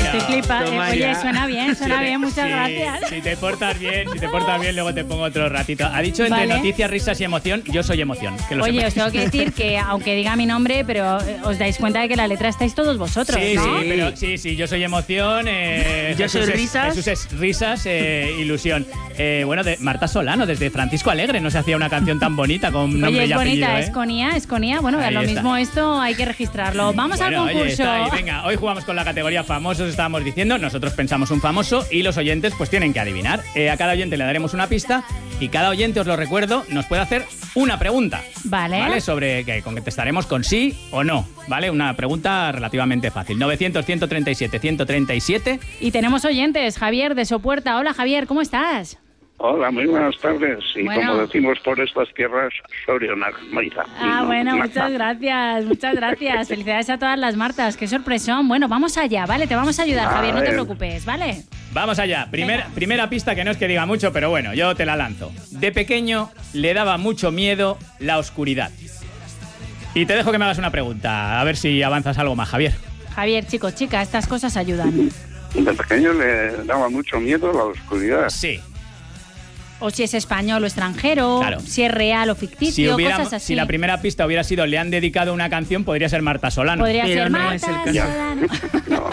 Estoy flipada. Oye, suena bien, muchas gracias. Si te portas bien, luego te pongo otro ratito. Ha dicho entre noticias, risas y emoción, yo soy emoción. Oye, os tengo que decir que, aunque diga mi nombre, pero os dais cuenta de que la letra estáis todos vosotros, ¿no? Sí, yo soy emoción. Yo soy risas. Jesús es risas, ilusión. Bueno, de Marta Solano, desde Francisco Alegre, no se hacía una canción tan bonita con nombre y apellido. Oye, es bonita, es Conía. Bueno, lo mismo esto hay que registrarlo. Vamos al concurso. Venga, hoy jugamos con la categoría famosos, estábamos diciendo. Nosotros pensamos un famoso y los oyentes pues tienen que adivinar. A cada oyente le daremos una pista y cada oyente, os lo recuerdo, nos puede hacer una pregunta. Vale. Sobre que contestaremos con sí o no. ¿Vale? Una pregunta relativamente fácil. 900-137-137. Y tenemos oyentes. Javier de Sopuerta. Hola, Javier, ¿cómo estás? Hola, muy buenas tardes. Y como decimos por estas tierras, Sorionak, Marta. Bueno, muchas gracias. Felicidades a todas las Martas. Qué sorpresón. Bueno, vamos allá, ¿vale? Te vamos a ayudar, Javier, no te preocupes, ¿vale? Vamos allá. Primera pista, que no es que diga mucho, pero bueno, yo te la lanzo. De pequeño le daba mucho miedo la oscuridad. Y te dejo que me hagas una pregunta, a ver si avanzas algo más, Javier. Javier, chico, chica, estas cosas ayudan. De pequeño le daba mucho miedo la oscuridad. Sí. O si es español o extranjero, claro. Si es real o ficticio, cosas así. Si la primera pista hubiera sido le han dedicado una canción, podría ser Marta Solano. Podría pero ser no Marta es el caso. Solano.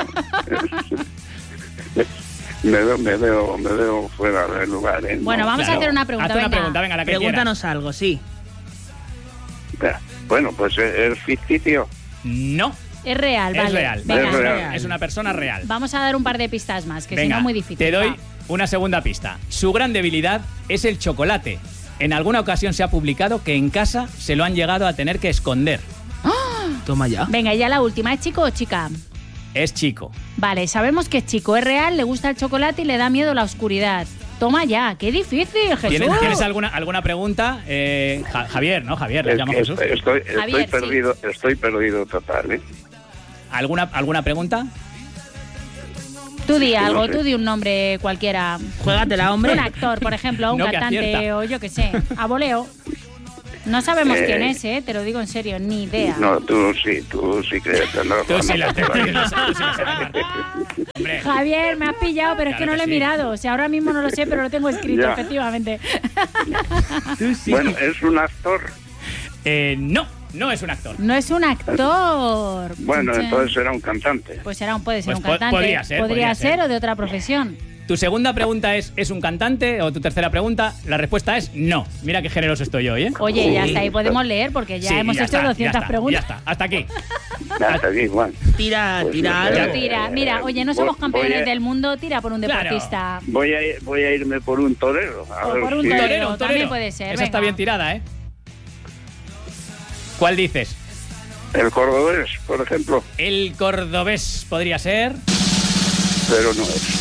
Me veo fuera del lugar. Bueno, vamos a hacer una pregunta. Haz una pregunta, venga, la que Pregúntanos quieras. algo, sí. Bueno, pues es ficticio. No. Es real, vale. Es real. Venga, es real. Es una persona real. Vamos a dar un par de pistas más, que si venga, no es muy difícil. Te doy una segunda pista. Su gran debilidad es el chocolate. En alguna ocasión se ha publicado que en casa se lo han llegado a tener que esconder. ¡Oh! Toma ya. Venga, ya la última. ¿Es chico o chica? Es chico. Vale, sabemos que es chico, es real, le gusta el chocolate y le da miedo la oscuridad. Toma ya, qué difícil, Jesús. ¿Tienes alguna pregunta? Javier, ¿no? Javier, le llamo Jesús. Estoy perdido total, ¿eh? ¿Alguna pregunta? Tú di algo, tú di un nombre cualquiera. Juégatela, hombre. Un actor, por ejemplo, un cantante o yo qué sé, a voleo. No sabemos quién es, te lo digo en serio, ni idea. No, tú sí crees. Tú sí lo sabes. Javier, me has pillado, pero claro es que no lo he mirado. O sea, ahora mismo no lo sé, pero lo tengo escrito, ya. Efectivamente. Tú sí. Bueno, ¿es un actor? No es un actor. No es un actor. Bueno, entonces será un cantante. Pues puede ser Pues un cantante. Podría ser o de otra profesión. Tu segunda pregunta ¿es un cantante? O tu tercera pregunta, la respuesta es no. Mira qué generoso estoy hoy, ¿eh? Oye, ya está, ahí podemos leer porque ya hemos hecho 200 preguntas. Ya está, hasta aquí. Hasta aquí, Juan. Tira algo. Tira, mira, oye, no somos campeones del mundo, tira por un deportista. Voy a irme por un torero. Por un torero, también puede ser. Esa está bien tirada, ¿eh? ¿Cuál dices? El cordobés, por ejemplo. El cordobés podría ser. Pero no es.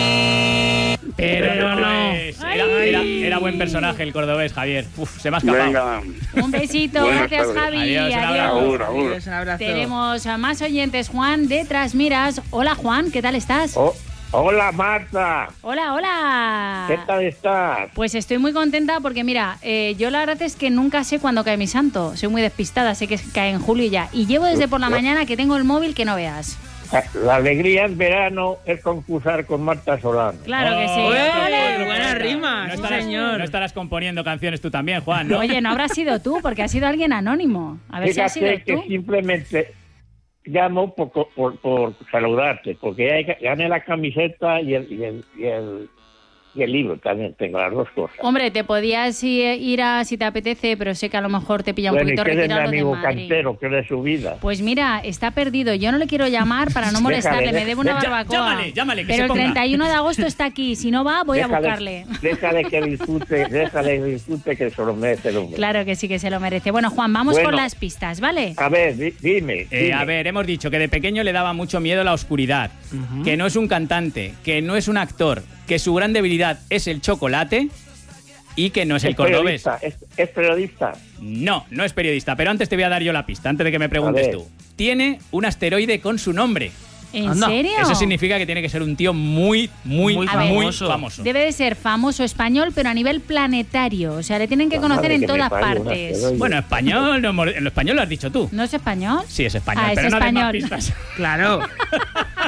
Pero no es. Era buen personaje el cordobés, Javier. Se me ha escapado. Venga. Un besito, gracias, Javi. Adiós. Un abrazo. Tenemos a más oyentes. Juan de Trasmiras. Hola, Juan, ¿qué tal estás? Hola, Marta. Hola. ¿Qué tal estás? Pues estoy muy contenta porque, mira, yo la verdad es que nunca sé cuándo cae mi santo. Soy muy despistada, sé que cae en julio ya. Y llevo desde por la mañana que tengo el móvil que no veas. La alegría en verano es concursar con Marta Solano. Claro que sí. Buena rima, No estarás componiendo canciones tú también, Juan, ¿no? Oye, no habrás sido tú, porque has sido alguien anónimo. A ver si has sido tú. Que simplemente llamo por saludarte, porque ya gané la camiseta y el libro también, tengo las dos cosas. Hombre, te podías ir si te apetece, pero sé que a lo mejor te pilla un poquito retirado de Madrid. Cantero, que es de su vida. Pues mira, está perdido. Yo no le quiero llamar para no molestarle, me debe una barbacoa. Llámale, que pero se ponga. el 31 de agosto está aquí. Si no va, voy a buscarle. Déjale que disfrute, que se lo merece el hombre. Claro que sí que se lo merece. Bueno, Juan, vamos con las pistas, ¿vale? A ver, dime. A ver, hemos dicho que de pequeño le daba mucho miedo la oscuridad, que no es un cantante, que no es un actor, que su gran debilidad es el chocolate y que no es el cordobés. ¿Es periodista? No es periodista, pero antes te voy a dar yo la pista, antes de que me preguntes tú. Tiene un asteroide con su nombre. ¿En serio? Eso significa que tiene que ser un tío muy famoso. Debe de ser famoso español, pero a nivel planetario. O sea, le tienen que conocer en todas partes. Bueno, español, en lo español lo has dicho tú. ¿No es español? Sí, es español, es pero español. no des más pistas. Claro.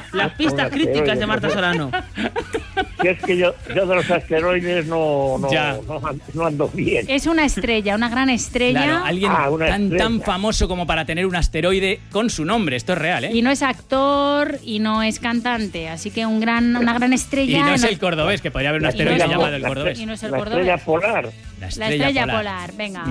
Las pistas críticas de Marta Solano. Si es que yo de los asteroides no ando bien. Es una estrella, una gran estrella. Claro, alguien una tan estrella. famoso como para tener un asteroide con su nombre. Esto es real, ¿eh? Y no es actor y no es cantante, así que una gran estrella. Y no es el cordobés, que podría haber un asteroide no- llamado el cordobés. Y no es el La cordobés. estrella polar. La La estrella polar, venga.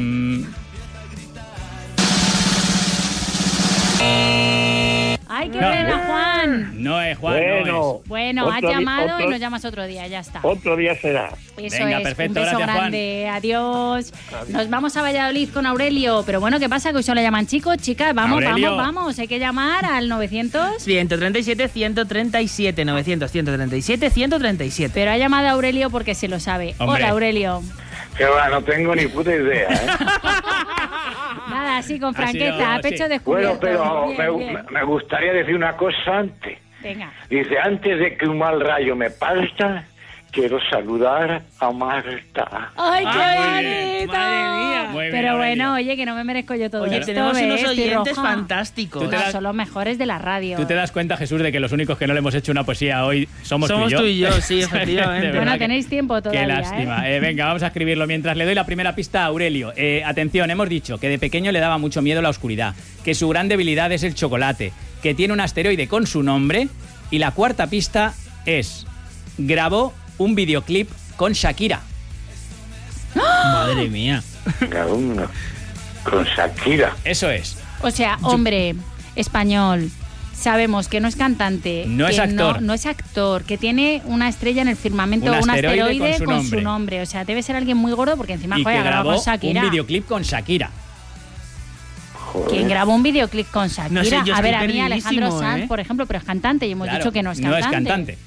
¡Ay, qué No. pena, Juan! No es Juan, Bueno, no es. Bueno, has otro di- llamado otro- y nos llamas otro día, ya está. Otro día será. Eso Venga, es, perfecto, un beso gracias, Juan. grande, adiós. Nos vamos a Valladolid con Aurelio, pero bueno, ¿qué pasa? Que hoy solo llaman chicos, chicas, vamos, Aurelio. vamos, hay que llamar al 900. 137, 137, 900, 137, 137. Pero ha llamado a Aurelio porque se lo sabe. Hombre. Hola, Aurelio. Que va, no tengo ni puta idea, ¿eh? Nada, así con Ha franqueza, sido, a pecho sí. descubierto. Bueno, pero Bien, bien. me gustaría decir una cosa antes. Venga. Dice, antes de que un mal rayo me parta, quiero saludar a Marta. ¡Ay, qué muy bien, bonito! madre mía. Muy bien, Pero bueno, Aurelio. oye, que no me merezco yo todo Oye, esto. tenemos ¿ves? unos Estoy oyentes roja. fantásticos. Tú te das- Son los mejores de la radio. ¿Tú te das cuenta, Jesús, de que los únicos que no le hemos hecho una poesía hoy somos Somos tú y yo? sí, efectivamente. De verdad Bueno, que- tenéis tiempo todavía, Qué lástima. Venga, vamos a escribirlo. Mientras le doy la primera pista a Aurelio. Atención, hemos dicho que de pequeño le daba mucho miedo la oscuridad, que su gran debilidad es el chocolate, que tiene un asteroide con su nombre, y la cuarta pista es: grabó un videoclip con Shakira. Madre mía. Cada uno. Con Shakira. Eso es. O sea, hombre, español. Sabemos que no es cantante, No que es actor. no es actor, que tiene una estrella en el firmamento, Un un asteroide asteroide con con su su nombre. nombre. O sea, debe ser alguien muy gordo porque encima Y joder, que ha grabado grabó con Shakira. un videoclip con Shakira. Joder. ¿Quién grabó un videoclip con Shakira? No sé, yo a ver, estoy a mí Alejandro perdidísimo, Sanz, ¿eh? por ejemplo, pero es cantante y hemos Claro, dicho que no es No cantante. es cantante.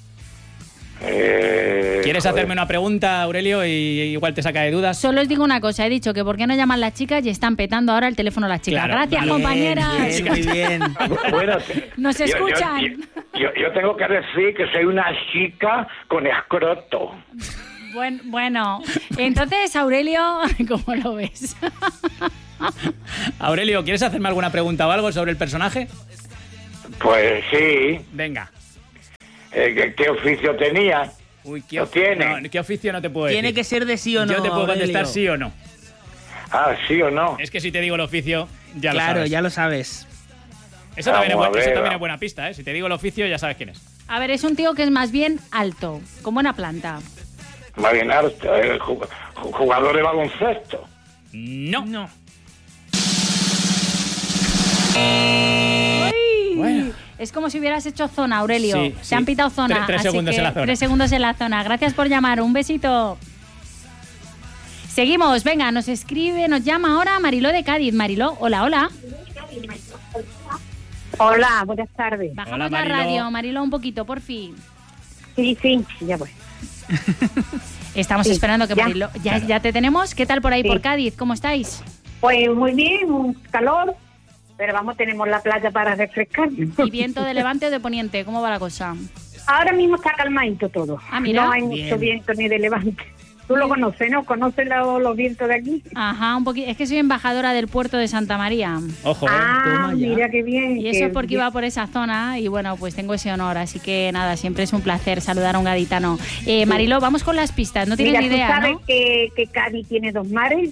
¿Quieres Joder. hacerme una pregunta, Aurelio, y igual te saca de dudas? Solo os digo una cosa, he dicho que por qué no llaman las chicas y están petando ahora el teléfono las chicas. Claro, Gracias, vale. compañeras. Bien, muy bien. Bueno, Nos yo- escuchan. Yo tengo que decir que soy una chica con escroto. Bueno, entonces, Aurelio, ¿cómo lo ves? Aurelio, ¿quieres hacerme alguna pregunta o algo sobre el personaje? Pues sí. Venga. ¿Qué oficio tenía? Uy, Lo tiene. no, ¿qué oficio no te puedo decir? Tiene que ser de sí o no. Yo te puedo contestar Aurelio. sí o no. Ah, ¿sí o no? Es que si te digo el oficio, ya lo Claro, sabes. ya lo sabes. Eso también, Vamos a ver, eso también va. es buena pista, ¿eh? Si te digo el oficio, ya sabes quién es. A ver, es un tío que es más bien alto, con buena planta. Más bien harto, jugador de baloncesto. No. No. ¡Uy! Bueno. Es como si hubieras hecho zona, Aurelio. Sí, Se sí. han pitado zona. Tres así segundos que en la zona. 3 segundos en la zona. Gracias por llamar. Un besito. Seguimos. Venga, nos escribe, nos llama ahora Mariló de Cádiz. Mariló, hola, hola. Hola, buenas tardes. Bajamos Hola, la Mariló. radio, Mariló, un poquito, por fin. Sí, ya voy. Estamos Sí, esperando que ya. Mariló... Ya te tenemos. ¿Qué tal por ahí, Sí. por Cádiz? ¿Cómo estáis? Pues muy bien, un calor, pero vamos, tenemos la playa para refrescar. ¿Y viento de levante o de poniente? ¿Cómo va la cosa? Ahora mismo está calmadito todo. Ah, mira. No hay Bien. mucho viento ni de levante. Tú lo conoces, ¿no? ¿Conoces los vientos de aquí? Ajá, un poquito. Es que soy embajadora del puerto de Santa María. Ojo, Ah, toma ya. mira qué bien. Y eso es porque iba por esa zona y bueno, pues tengo ese honor. Así que nada, siempre es un placer saludar a un gaditano. Mariló, vamos con las pistas. No tienes Mira, ni tú idea, sabes ¿no? que Cádiz tiene dos mares.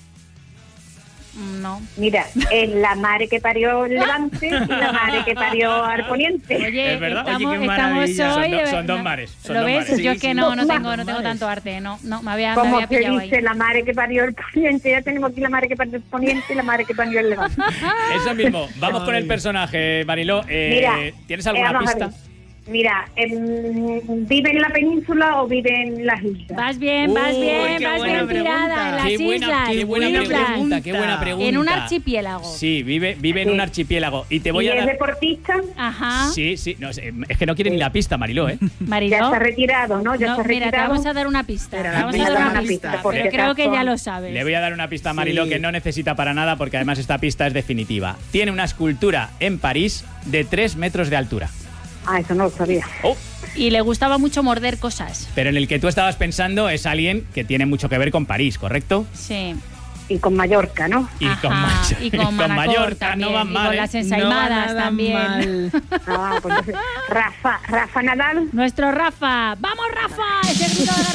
No. Mira, es la mare que parió el levante y la mare que parió al poniente. Oye, ¿Es verdad? estamos, Oye, qué estamos maravilla. hoy... Son de son verdad. dos mares, son ¿Lo dos ves? mares. Yo Sí, que sí. no Dos tengo mares. tanto arte. No, me había Como se pillado ahí. dice, la madre que parió el poniente, ya tenemos aquí la madre que parió el poniente y la madre que parió el levante. Eso mismo. Vamos con el personaje, Mariló. Mira, ¿Tienes alguna vamos a pista? ver. Mira, ¿vive en la península o vive en las islas? Vas bien, Uy, vas bien qué buena tirada. En las Qué buena, islas. qué buena islas. pregunta, qué buena pregunta. En un archipiélago. Sí, vive en un archipiélago. Y te voy ¿Y a es dar... deportista? Ajá. Sí, sí. No, es que no quiere ni la pista, Mariló, ¿eh? Mariló. Ya está retirado, ¿no? Ya No, está mira, retirado. te vamos a dar una pista. Espera, Te vamos a dame dar una una pista, pista. por Pero si creo que acaso. ya lo sabes. Le voy a dar una pista a Mariló Sí. que no necesita para nada porque además esta pista es definitiva. Tiene una escultura en París de 3 metros de altura. Ah, eso no lo sabía. Oh, Y le gustaba mucho morder cosas. pero en el que tú estabas pensando es alguien que tiene mucho que ver con París, ¿correcto? Sí. y con Mallorca, ¿no? Y con, Ajá, y con Manacor Mallorca también, no van y mal, con ¿eh? las No va ensaimadas nada también. mal. Ah, pues entonces, Rafa Nadal. Nuestro Rafa. ¡Vamos, Rafa! ¡Ese grito de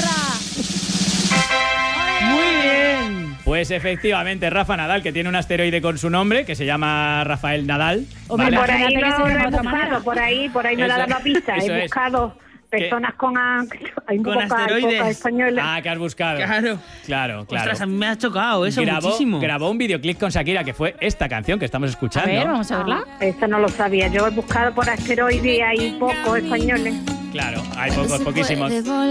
guerra! Muy bien. Pues efectivamente, Rafa Nadal, que tiene un asteroide con su nombre, que se llama Rafael Nadal. Hombre, ¿vale? Por ahí Imagínate que se no lo llama he de otra buscado, manera. por ahí me Eso- da la pista. eso He es. buscado personas con hay Con pocas asteroides. españoles. Ah, que has buscado. Claro. Claro. Ostras, a mí me ha chocado eso grabó, muchísimo. grabó un videoclip con Shakira, que fue esta canción que estamos A escuchando. ver, vamos a verla. Esto no lo sabía. Yo he buscado por asteroides y hay pocos españoles. Claro, hay pocos, poquísimos.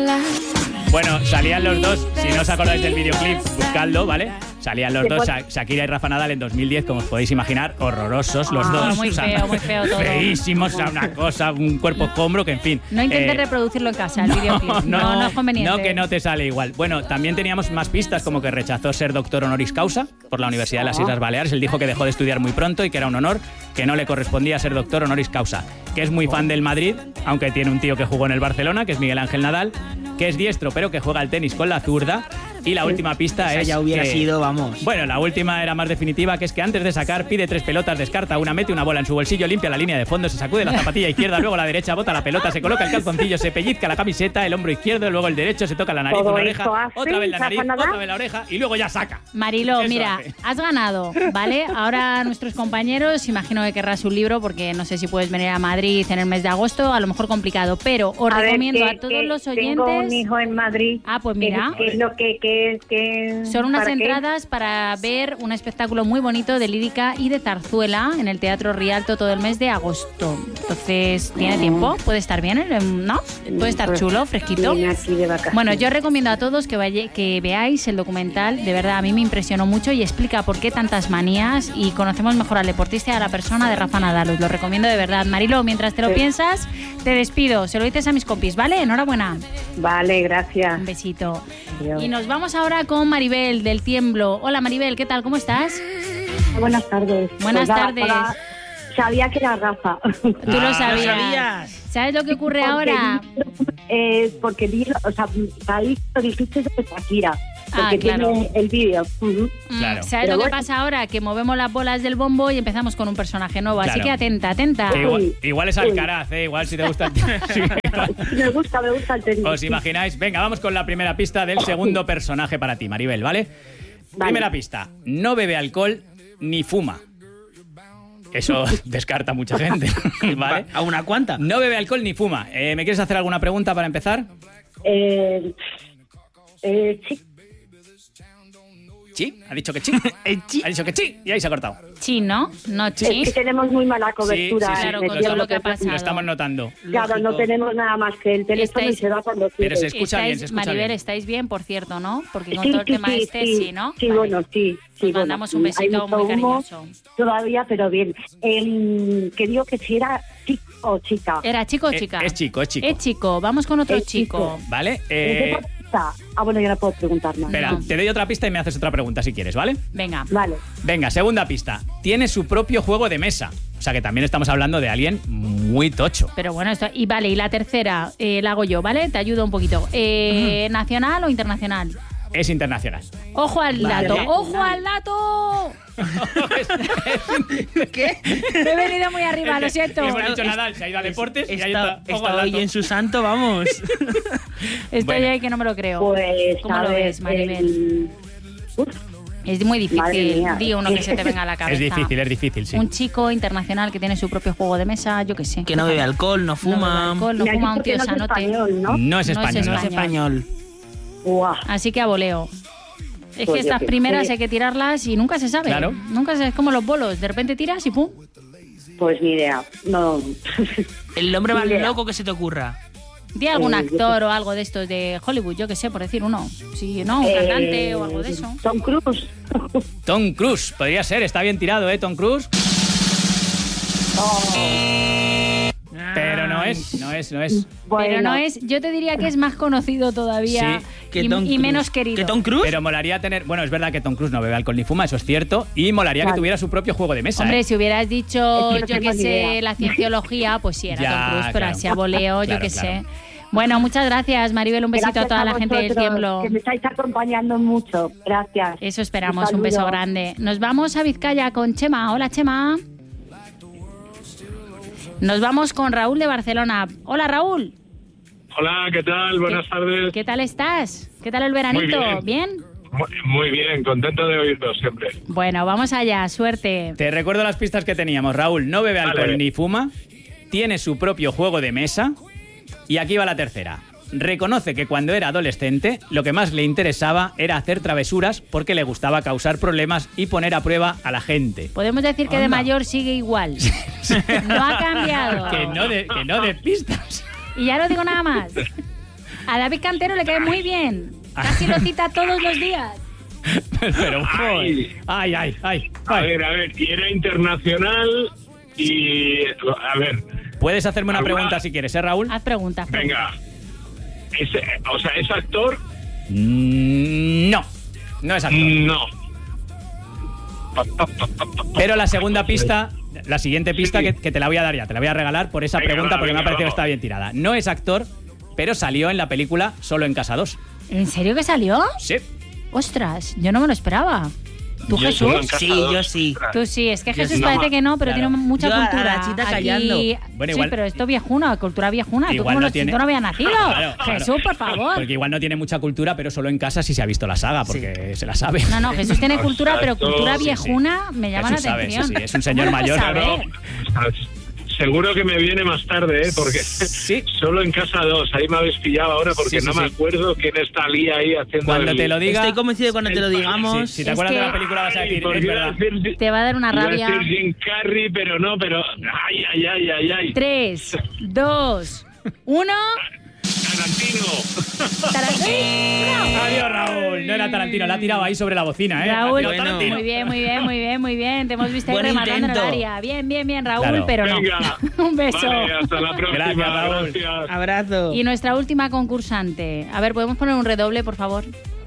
Bueno, salían los dos, si no os acordáis del videoclip, buscadlo, ¿vale? Salían los dos, Shakira y Rafa Nadal en 2010, como os podéis imaginar, horrorosos los dos. muy O sea, feo todo. Feísimos, o sea, una cosa, un cuerpo escombro, que en fin. No intentes eh, reproducirlo en casa, el videoclip. No es conveniente. No, que no te sale igual. Bueno, también teníamos más pistas, como que rechazó ser doctor honoris causa por la Universidad de las Islas Baleares. Él dijo que dejó de estudiar muy pronto y que era un honor, que no le correspondía ser doctor honoris causa. Que es muy fan del Madrid, aunque tiene un tío que jugó en el Barcelona, que es Miguel Ángel Nadal, que es diestro, pero que juega al tenis con la zurda. Y la última pista Esa es ya hubiera que- sido, vamos. Bueno, la última era más definitiva, que es que antes de sacar pide 3 pelotas, descarta una, mete una bola en su bolsillo, limpia la línea de fondo, se sacude la zapatilla izquierda, luego la derecha, bota la pelota, se coloca el calzoncillo, se pellizca la camiseta, el hombro izquierdo, luego el derecho, se toca la nariz, Todo una esto oreja, hace otra vez la nariz, Rafa Nadal. otra vez la oreja y luego ya saca. Mariló, Eso mira, hace. has ganado, ¿vale? Ahora nuestros compañeros, imagino que querrás un libro, porque no sé si puedes venir a Madrid en el mes de agosto, a lo mejor complicado, pero os A ver, recomiendo que- a todos que los Tengo un oyentes... hijo en Madrid. Ah, pues mira. ¿Qué es lo que Son unas para qué? entradas para ver un espectáculo muy bonito de lírica y de zarzuela en el Teatro Rialto todo el mes de agosto. Entonces, ¿tiene tiempo? ¿Puede estar bien? ¿No? ¿Puede estar chulo, fresquito? Vine aquí de vacaciones. Bueno, yo recomiendo a todos que veáis el documental. De verdad, a mí me impresionó mucho y explica por qué tantas manías y conocemos mejor al deportista y a la persona de Rafa Nadal. Os lo recomiendo de verdad. Marilo, mientras te lo Sí. piensas, te despido. Se lo dices a mis compis, ¿vale? Enhorabuena. Vale, gracias. Un besito. Adiós. Y nos vamos ahora con Maribel del Tiemblo. Hola Maribel, ¿qué tal? ¿Cómo estás? Buenas tardes. Buenas tardes. Sabía que era Rafa. Tú lo ¿Lo sabías. sabías? ¿Sabes lo que ocurre ahora? Porque vi, o sea, ahí lo dijiste de Shakira. Porque Ah, claro. tiene el vídeo. Ujú. Claro. ¿Sabes Pero lo que bueno. pasa ahora? Que movemos las bolas del bombo y empezamos con un personaje nuevo. Así Claro. que atenta, atenta. Que igual es Alcaraz, igual si te gusta. Sí. Me gusta el tenis. ¿Os imagináis? Venga, vamos con la primera pista del segundo personaje para ti, Maribel, ¿vale? Primera pista. No bebe alcohol ni fuma. Eso descarta mucha gente, ¿vale? ¿A una cuanta? No bebe alcohol ni fuma. ¿Me quieres hacer alguna pregunta para empezar? Sí. ¿Sí? ¿Ha dicho que sí? Sí. Ha dicho que sí y ahí se ha cortado. Sí, ¿no? No, Es sí. que tenemos muy mala cobertura. Sí, sí, sí, Claro, en con el todo lo tiempo que ha pasado. Lo estamos notando. Claro, no Lógico. tenemos nada más que el teléfono Estáis- y se da cuando Pero quiere. se escucha bien, se escucha Maribel, bien. estáis bien, por cierto, ¿no? Porque con todo el tema sí, ¿no? Sí, Vale. bueno, sí. Os bueno, mandamos un hay besito mucho muy humo cariñoso. Todavía, pero bien. Que digo que si era chico o chica. ¿Era chico o chica? Es chico, es chico. Es chico. Vamos con otro Es chico. chico. ¿Vale? ¿Qué pasa? Bueno, ya no puedo preguntar más. Espera, No. te doy otra pista y me haces otra pregunta si quieres, ¿vale? Venga. Vale. Venga, segunda pista. Tiene su propio juego de mesa. O sea que también estamos hablando de alguien muy tocho. Pero bueno, esto. Y vale, y la tercera la hago yo, ¿vale? Te ayudo un poquito. ¿Nacional o internacional? Es internacional. ¡Ojo al Vale. dato! ¡Ojo al dato! ¿Qué? Me he venido muy arriba, lo siento. Hemos dicho Nadal, se ha ido a deportes y ahí está. Ojo al Está hoy dato. en su santo, vamos. Estoy Bueno. ahí que no me lo creo. Pues, ¿Cómo a lo ver, ves, Maribel? Es muy Madre difícil. mía. Di uno que se te venga a la cabeza. Es difícil, sí. Un chico internacional que tiene su propio juego de mesa, yo qué sé. Que no bebe alcohol, no No bebe fuma. alcohol, no Me has fuma un dicho que tío no es sanote. español, ¿no? No es No es español. No es español. Guau. Así que a voleo. Es Pues que yo estas qué primeras sé. hay que tirarlas y nunca se sabe. Claro. Nunca se, es como los bolos. De repente tiras y pum. Pues ni idea. No. El nombre más Ni idea. loco que se te ocurra. Di algún yo actor o algo de estos de Hollywood, yo qué sé, por decir uno. Sí, no, un cantante o algo de eso. Tom Cruise. Tom Cruise, podría ser, está bien tirado, ¿eh? Tom Cruise. Pero no es. Pero no es, yo te diría que es más conocido todavía Sí, que y, Tom y Cruise. menos querido. ¿Que Tom Cruise? Pero molaría tener. Bueno, es verdad que Tom Cruise no bebe alcohol ni fuma, eso es cierto. Y molaría que Claro. tuviera su propio juego de mesa. Hombre, ¿eh? si hubieras dicho, Es que no yo tengo qué ni sé, idea. la cienciología, pues sí, era Ya, Tom Cruise, pero claro. así a voleo, yo Claro, qué claro. sé. Bueno, muchas gracias, Maribel. Un besito Gracias a toda la gente del vosotros, Tiemblo. que me estáis acompañando mucho. Gracias. Eso esperamos, Un un beso saludo. grande. Nos vamos a Vizcaya con Chema. Hola, Chema. Nos vamos con Raúl de Barcelona. Hola, Raúl. Hola, ¿qué tal? Buenas tardes. ¿Qué tal estás? ¿Qué tal el veranito? Muy ¿Bien? Muy bien, contento de oírlos siempre. Bueno, vamos allá, suerte. Te recuerdo las pistas que teníamos. Raúl no bebe alcohol Vale. ni fuma, tiene su propio juego de mesa y aquí va la tercera. Reconoce que cuando era adolescente lo que más le interesaba era hacer travesuras porque le gustaba causar problemas y poner a prueba a la gente. Podemos decir que de Anda. mayor sigue igual. No ha cambiado. Que no de pistas. Y ya no digo nada más. A David Cantero le cae muy bien. Casi lo cita todos los días. Pero, joder. Ay. A ver, y era internacional y... A ver, Puedes hacerme una ¿Alguna? pregunta si quieres, ¿eh, Raúl? Haz preguntas. venga. ¿Es actor? No es actor. No. Pero la segunda pista, la siguiente pista que te la voy a dar ya, te la voy a regalar por esa Venga, pregunta va, porque me ha venga, parecido que vamos. está bien tirada. No es actor, pero salió en la película Solo en Casa 2. ¿En serio que salió? Sí. Ostras, yo no me lo esperaba. ¿Tú, Yo solo en Jesús? casa Sí, dos. yo sí. Tú sí, es que Yo Jesús sí. parece No, que no, pero claro. tiene mucha Yo a la cultura. chita Aquí- callando. Bueno, sí, igual- pero esto viejuna, cultura viejuna. Igual Tú como no si tiene- tú no habías nacido. Claro, Jesús, por favor. Porque igual no tiene mucha cultura, pero solo en casa sí se ha visto la saga, porque se la sabe. No, Jesús tiene cultura, pero Exacto. cultura Sí, viejuna me llama Jesús la sabe, atención. sí, es un señor ¿Cómo lo mayor. sabe? Claro. Seguro que me viene más tarde, ¿eh? Porque Sí. Solo en Casa 2, ahí me habéis pillado ahora porque Sí, no sí, me sí. acuerdo quién está Lía ahí haciendo Cuando el- te lo diga... Estoy convencido de que cuando te lo digamos... Si te Es acuerdas de que- la película vas a decir, Porque es iba a verdad. decir- Te va a dar una iba a rabia. decir Jim Carrey, pero no, ay. 3, 2, 1. Tarantino. ¡Tarantino! Adiós, Raúl. No era Tarantino, la ha tirado ahí sobre la bocina, ¿eh? Raúl, Ha tirado Tarantino. muy bien. Te hemos visto ahí Buen rematando en el intento. área. Bien, Raúl, Claro. pero no. Venga. Un beso. Vale, hasta la próxima. Gracias, Raúl. Gracias. Abrazo. Y nuestra última concursante. A ver, ¿podemos poner un redoble, por favor?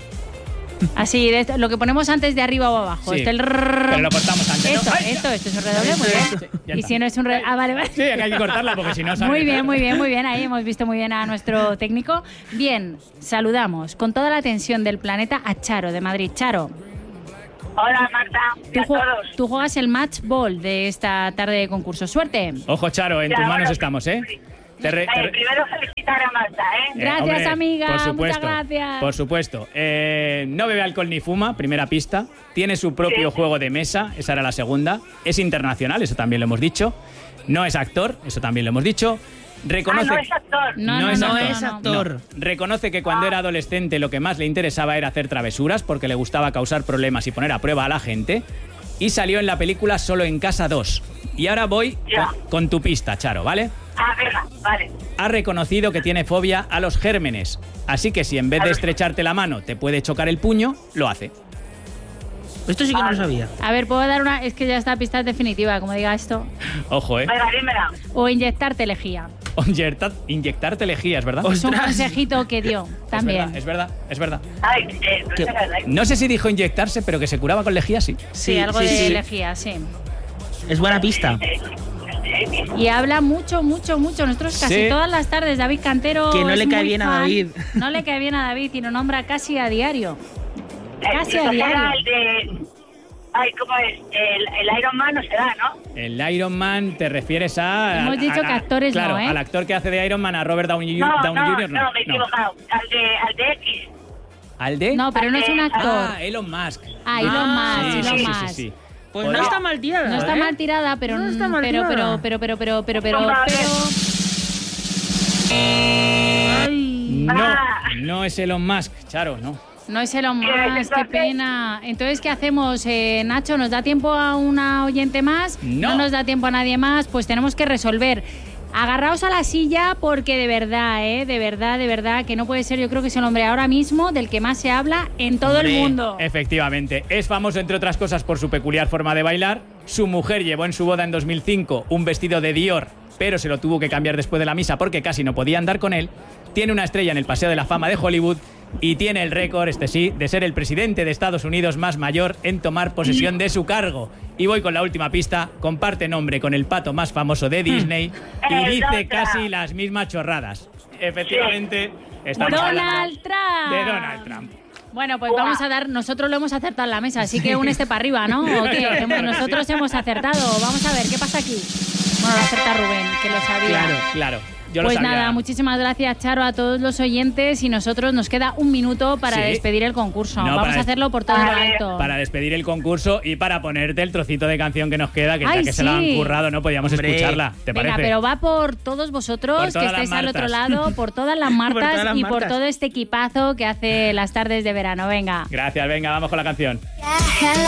Así, de esto, lo que ponemos antes de arriba o abajo. Sí, Este, pero lo cortamos antes, ¿no? Esto, ¡Ay! esto es un redoble, muy bien. Ya Y está. si no es un redoble... Ah, vale. Sí, que hay que cortarla porque si no sale. Muy bien. Ahí hemos visto muy bien a nuestro técnico. Bien, saludamos con toda la atención del planeta a Charo de Madrid. Charo, Hola, Marta. tú, A todos. tú juegas el match ball de esta tarde de concurso. Suerte. Ojo, Charo, en Ya, tus manos bueno, estamos, ¿eh? Primero felicitar a Marta, ¿eh? Gracias, hombre, amiga. Por supuesto. Muchas gracias. Por supuesto. No bebe alcohol ni fuma, primera pista. Tiene su propio Sí. juego de mesa, esa era la segunda. Es internacional, eso también lo hemos dicho. No es actor, eso también lo hemos dicho. Reconoce... no es actor. No es no actor. es actor. No. Reconoce que cuando era adolescente lo que más le interesaba era hacer travesuras porque le gustaba causar problemas y poner a prueba a la gente. Y salió en la película Solo en Casa 2. Y ahora voy Ya. con tu pista, Charo, ¿vale? Ah, venga, vale. Ha reconocido que tiene fobia a los gérmenes. Así que si en vez de estrecharte la mano te puede chocar el puño, lo hace. Esto sí que no lo sabía. A ver, puedo dar una... Es que ya esta pista es definitiva, como diga esto. Ojo, ¿eh? Venga, dímela. O inyectarte lejía. Inyectarte lejías, ¿verdad? Es un Ostras. consejito que dio también. Es verdad. Ay, ¿Qué? No sé si dijo inyectarse, pero que se curaba con lejía, sí. Sí, algo de lejía, sí. Es buena pista. Y habla mucho. Nosotros casi Sí. todas las tardes, David Cantero. Que no es le cae muy bien a fan. David. No le cae bien a David y lo nombra casi a diario. Casi a Era diario. el de... Ay, ¿cómo es? El Iron Man no se da, ¿no? El Iron Man te refieres a... Hemos dicho que actores claro, no, ¿eh? al actor que hace de Iron Man, a Robert Downey, No, Jr. no, me he equivocado. Al de X. ¿Al de? No, pero no es un actor. Ah, Elon Musk. Ah, Elon Musk, sí, Elon sí, Musk. sí, sí. Pues Podría- no está mal tirada. No está ¿eh? mal tirada, pero No está mal pero tirada. Ay. No es Elon Musk, Charo, no. no es Elon Musk, entonces- qué pena. Entonces, ¿qué hacemos, Nacho? ¿Nos da tiempo a una oyente más? No. nos da tiempo a nadie más, pues tenemos que resolver. Agarraos a la silla porque de verdad, de verdad, que no puede ser, yo creo que es el hombre ahora mismo del que más se habla en todo el Hombre, mundo. Efectivamente, es famoso entre otras cosas por su peculiar forma de bailar. Su mujer llevó en su boda en 2005 un vestido de Dior, pero se lo tuvo que cambiar después de la misa porque casi no podía andar con él. Tiene una estrella en el Paseo de la Fama de Hollywood y tiene el récord, este sí, de ser el presidente de Estados Unidos más mayor en tomar posesión de su cargo. Y voy con la última pista, comparte nombre con el pato más famoso de Disney y El dice Donald casi Trump. las mismas chorradas. efectivamente, estamos hablando Donald Trump. de Donald Trump. Bueno, pues vamos a dar, nosotros lo hemos acertado en la mesa, así que únete para arriba, ¿no? ¿O qué? Nosotros hemos acertado. Vamos a ver, ¿qué pasa aquí? Bueno, lo acerta Rubén, que lo sabía. Claro. Yo Pues lo sabía. nada, muchísimas gracias, Charo, a todos los oyentes y nosotros nos queda un minuto para Sí. despedir el concurso. No, Vamos para a hacerlo por todo lo alto. Para despedir el concurso y para ponerte el trocito de canción que nos queda, que Ay, ya que se la han sí. currado, no podíamos Hombre. escucharla. ¿Te Venga, parece? pero va por todos vosotros Por que todas estáis las al otro Martas. lado, por todas las Martas todas las y por Martas. todo este equipazo que hace las tardes de verano. Venga. Gracias, venga, vamos con la canción. Hello.